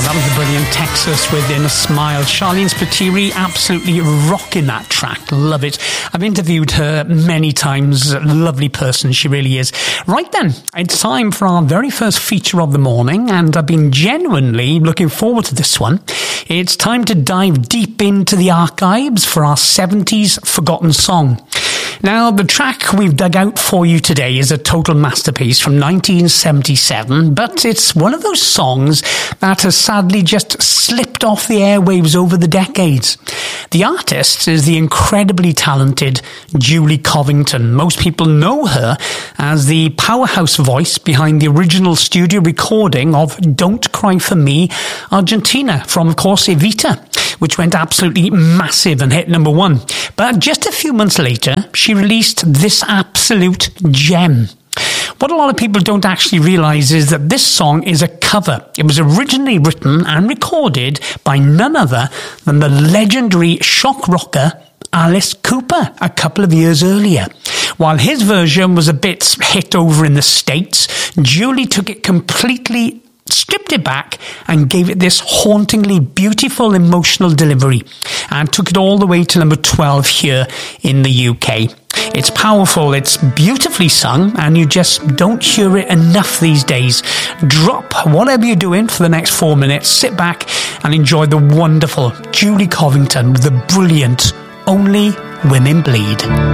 That was the brilliant Texas Within a Smile. Charlene Spiteri absolutely rocking that track. Love it. I've interviewed her many times. Lovely person, she really is. Right then, it's time for our very first feature of the morning, and I've been genuinely looking forward to this one. It's time to dive deep into the archives for our 70s forgotten song. Now, the track we've dug out for you today is a total masterpiece from 1977, but it's one of those songs that has sadly just slipped off the airwaves over the decades. The artist is the incredibly talented Julie Covington. Most people know her as the powerhouse voice behind the original studio recording of Don't Cry For Me, Argentina, from, of course, Evita, which went absolutely massive and hit number one. But just a few months later, she released this absolute gem. What a lot of people don't actually realise is that this song is a cover. It was originally written and recorded by none other than the legendary shock rocker Alice Cooper a couple of years earlier. While his version was a bit hit over in the States, Julie took it completely, stripped it back and gave it this hauntingly beautiful emotional delivery and took it all the way to number 12 here in the UK. It's powerful, it's beautifully sung, and you just don't hear it enough these days. Drop whatever you're doing for the next 4 minutes, sit back and enjoy the wonderful Julie Covington with the brilliant Only Women Bleed.